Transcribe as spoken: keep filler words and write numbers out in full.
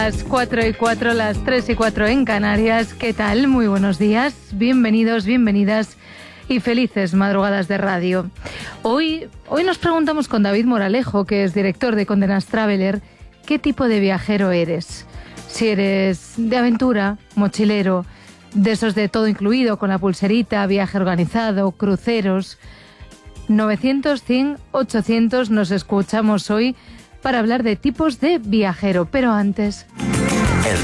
las cuatro y cuatro, las tres y cuatro en Canarias. ¿Qué tal? Muy buenos días, bienvenidos, bienvenidas y felices madrugadas de radio. Hoy, hoy nos preguntamos con David Moralejo, que es director de Condé Nast Traveler, ¿qué tipo de viajero eres? Si eres de aventura, mochilero, de esos de todo incluido, con la pulserita, viaje organizado, cruceros. novecientos, cien, ochocientos nos escuchamos hoy para hablar de tipos de viajero. Pero antes...